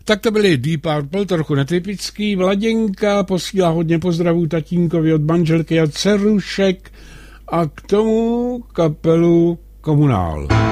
Tak to byli Deep Purple, trochu netypický. Vladěnka posílá hodně pozdravů tatínkovi od manželky a dcerušek a k tomu kapelu Komunál.